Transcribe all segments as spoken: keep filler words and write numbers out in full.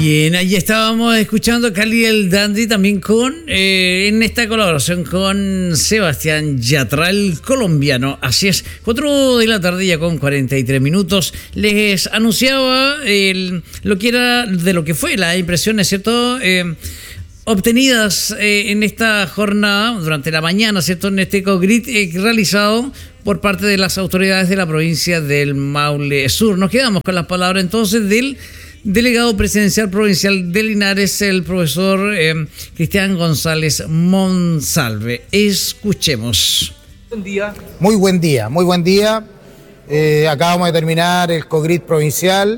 Bien, ahí estábamos escuchando a Cali el Dandy también con, eh, en esta colaboración con Sebastián Yatra, el colombiano. Así es, cuatro de la tarde ya con cuarenta y tres minutos. Les anunciaba el, lo que era, de lo que fue la impresión, ¿es cierto?, eh, obtenidas eh, en esta jornada, durante la mañana, ¿cierto?, en este COGRIT eh, realizado por parte de las autoridades de la provincia del Maule Sur. Nos quedamos con las palabras entonces del delegado presidencial provincial de Linares, el profesor eh, Cristian González Monsalve. Escuchemos. Buen día. Muy buen día, muy buen día. Eh, acabamos de terminar el COGRIT provincial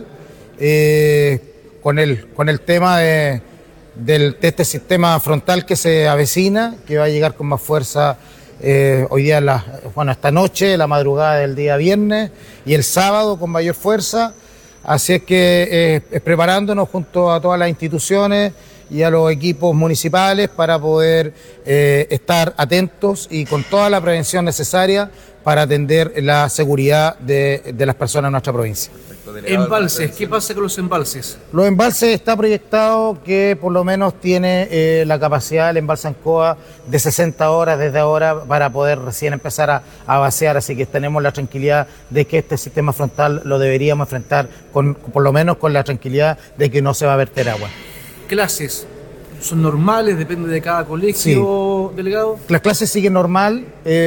eh, con, el, con el tema de, del, de este sistema frontal que se avecina, que va a llegar con más fuerza eh, hoy día, la, bueno, esta noche, la madrugada del día viernes y el sábado con mayor fuerza. Así es que eh, preparándonos junto a todas las instituciones y a los equipos municipales para poder eh, estar atentos y con toda la prevención necesaria para atender la seguridad de, de las personas en nuestra provincia. Embalses, ¿qué pasa con los embalses? Los embalses está proyectado que por lo menos tiene eh, la capacidad del embalse Ancoa de sesenta horas desde ahora para poder recién empezar a, a vaciar, así que tenemos la tranquilidad de que este sistema frontal lo deberíamos enfrentar con, por lo menos con la tranquilidad de que no se va a verter agua. ¿Clases son normales? ¿Depende de cada colegio, sí, delegado? Las clases siguen normal.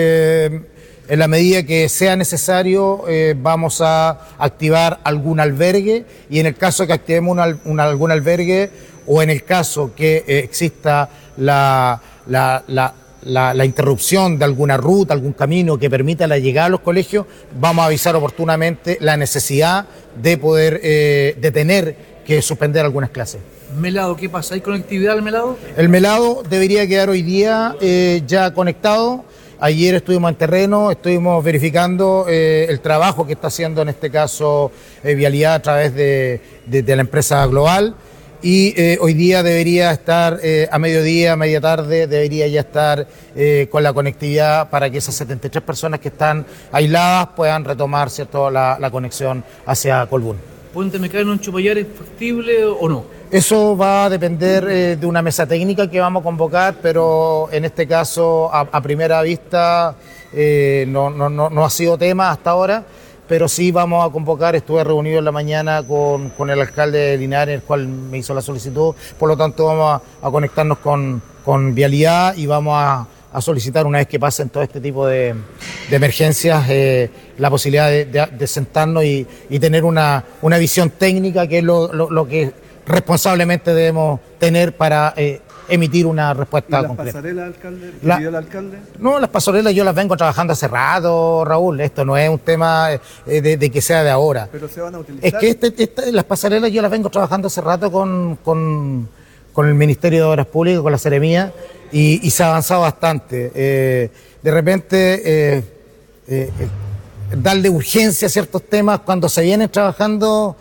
Eh, En la medida que sea necesario, eh, vamos a activar algún albergue y en el caso que activemos una, una, algún albergue o en el caso que eh, exista la, la, la, la, la interrupción de alguna ruta, algún camino que permita la llegada a los colegios, vamos a avisar oportunamente la necesidad de poder, eh, de tener que suspender algunas clases. Melado, ¿qué pasa? ¿Hay conectividad al Melado? El Melado debería quedar hoy día eh, ya conectado. Ayer estuvimos en terreno, estuvimos verificando eh, el trabajo que está haciendo en este caso eh, Vialidad a través de, de, de la empresa Global y eh, hoy día debería estar eh, a mediodía, a media tarde, debería ya estar eh, con la conectividad para que esas setenta y tres personas que están aisladas puedan retomar, ¿cierto?, la, la conexión hacia Colbún. ¿Puente Mecano en Chupayar es factible o no? Eso va a depender eh, de una mesa técnica que vamos a convocar, pero en este caso, a, a primera vista, eh, no, no, no, no ha sido tema hasta ahora, pero sí vamos a convocar. Estuve reunido en la mañana con, con el alcalde de Linares, el cual me hizo la solicitud, por lo tanto vamos a, a conectarnos con, con Vialidad y vamos a, a solicitar, una vez que pasen todo este tipo de, de emergencias, eh, la posibilidad de, de, de sentarnos y, y tener una, una visión técnica, que es lo, lo, lo que responsablemente debemos tener para eh, emitir una respuesta ¿Y las completa. pasarelas, alcalde? La, ¿Pidió el alcalde? No, las pasarelas yo las vengo trabajando hace rato, Raúl. Esto no es un tema eh, de, de que sea de ahora. ¿Pero se van a utilizar? Es que este, este, las pasarelas yo las vengo trabajando hace rato con, con, con el Ministerio de Obras Públicas, con la Seremía, y, y se ha avanzado bastante. Eh, de repente, eh, eh, darle urgencia a ciertos temas cuando se vienen trabajando...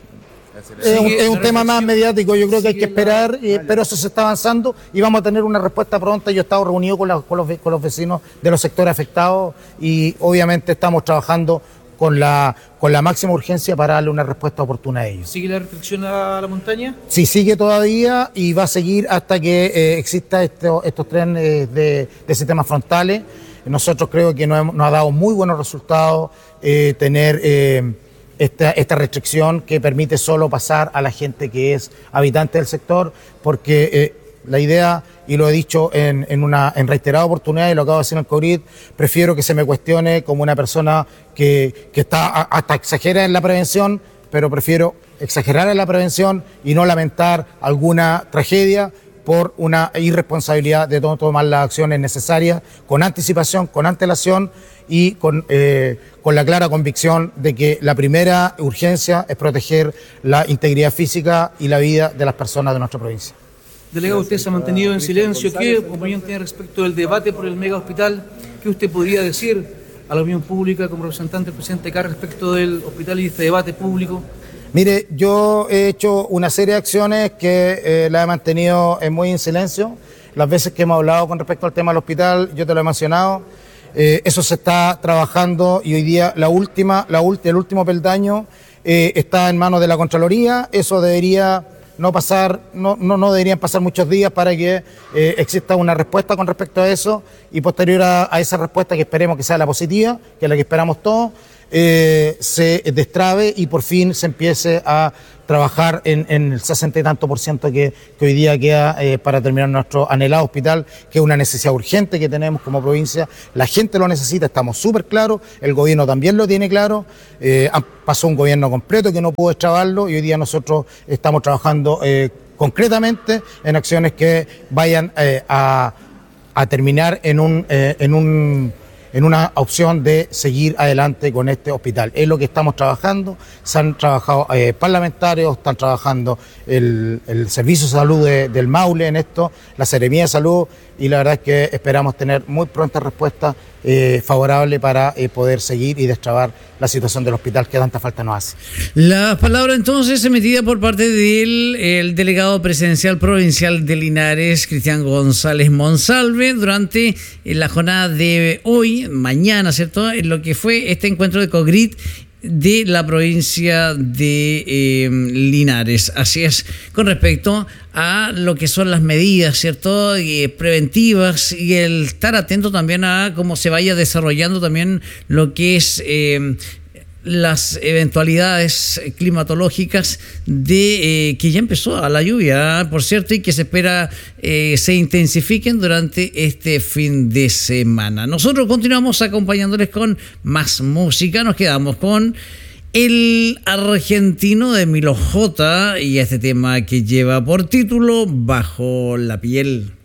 Es un, es un tema más mediático, yo creo que hay que esperar, eh, pero eso se está avanzando y vamos a tener una respuesta pronta. Yo he estado reunido con, la, con, los, con los vecinos de los sectores afectados y obviamente estamos trabajando con la, con la máxima urgencia para darle una respuesta oportuna a ellos. ¿Sigue la restricción a la montaña? Sí, sigue todavía y va a seguir hasta que eh, exista esto, estos trenes de, de sistemas frontales. Nosotros creo que nos, hemos, nos ha dado muy buenos resultados eh, tener... Eh, Esta, esta restricción que permite solo pasar a la gente que es habitante del sector, porque eh, la idea, y lo he dicho en, en una en reiterada oportunidad y lo acabo de decir en el COGRIT, prefiero que se me cuestione como una persona que, que está hasta exagera en la prevención, pero prefiero exagerar en la prevención y no lamentar alguna tragedia por una irresponsabilidad de no tomar las acciones necesarias con anticipación, con antelación y con, eh, con la clara convicción de que la primera urgencia es proteger la integridad física y la vida de las personas de nuestra provincia. Delegado, usted se ha mantenido en silencio. ¿Qué opinión tiene respecto del debate por el mega hospital? ¿Qué usted podría decir a la opinión pública como representante del presidente K respecto del hospital y este debate público? Mire, yo he hecho una serie de acciones que eh, la he mantenido en muy en silencio. Las veces que hemos hablado con respecto al tema del hospital, yo te lo he mencionado. Eh, eso se está trabajando y hoy día la última, la ulti, el último peldaño eh, está en manos de la Contraloría. Eso debería no pasar, no, no, no deberían pasar muchos días para que eh, exista una respuesta con respecto a eso y posterior a, a esa respuesta, que esperemos que sea la positiva, que es la que esperamos todos, eh, se destrabe y por fin se empiece a trabajar en, en el sesenta y tanto por ciento que, que hoy día queda eh, para terminar nuestro anhelado hospital, que es una necesidad urgente que tenemos como provincia. La gente lo necesita, estamos súper claros, el gobierno también lo tiene claro, eh, pasó un gobierno completo que no pudo extrabarlo y hoy día nosotros estamos trabajando eh, concretamente en acciones que vayan eh, a, a terminar en un, eh, en un en una opción de seguir adelante con este hospital. Es lo que estamos trabajando, se han trabajado eh, parlamentarios, están trabajando el, el Servicio de Salud de, del Maule en esto, la Seremía de Salud, y la verdad es que esperamos tener muy pronta respuesta eh, favorable para eh, poder seguir y destrabar la situación del hospital que tanta falta nos hace. La palabra entonces emitida por parte del el delegado presidencial provincial de Linares, Cristian González Monsalve, durante la jornada de hoy, mañana, ¿cierto?, en lo que fue este encuentro de COGRIT de la provincia de eh, Linares. Así es, con respecto a lo que son las medidas, ¿cierto?, y preventivas, y el estar atento también a cómo se vaya desarrollando también lo que es eh, las eventualidades climatológicas de eh, que ya empezó a la lluvia, por cierto, y que se espera eh, se intensifiquen durante este fin de semana. Nosotros continuamos acompañándoles con más música. Nos quedamos con el argentino de Milo J y este tema que lleva por título Bajo la piel.